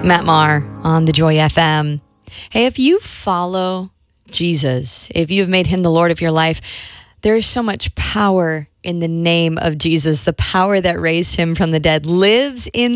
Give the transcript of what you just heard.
Matt Maher on the Joy FM. Hey, if you follow Jesus, if you've made him the Lord of your life, there is so much power in the name of Jesus. The power that raised him from the dead lives in